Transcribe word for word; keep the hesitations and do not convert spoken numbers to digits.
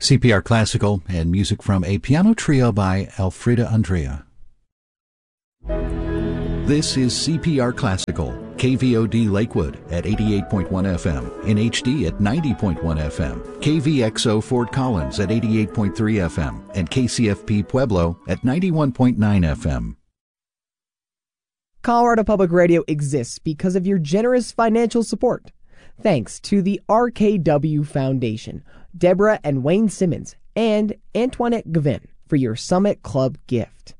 C P R Classical and music from a piano trio by Elfrida Andrea. This is C P R Classical, K V O D Lakewood at eighty-eight point one F M, in H D at ninety point one F M, K V X O Fort Collins at eighty-eight point three F M, and K C F P Pueblo at ninety-one point nine F M. Colorado Public Radio exists because of your generous financial support. Thanks to the R K W Foundation, Deborah and Wayne Simmons, and Antoinette Gavin for your Summit Club gift.